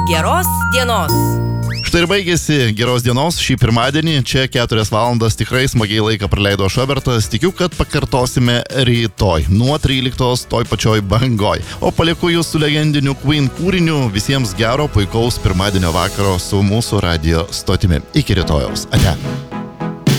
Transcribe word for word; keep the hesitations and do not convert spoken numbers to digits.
Geros dienos. Štai ir baigėsi geros dienos šį pirmadienį. Čia keturias valandas tikrai smagiai laiką praleido Šobertas. Tikiu, kad pakartosime rytoj nuo tryliktos toj pačioj bangoj. O palieku jūs su legendiniu Queen kūriniu. Visiems gero, puikaus pirmadienio vakaro su mūsų radio stotimi. Iki rytojaus. Ate.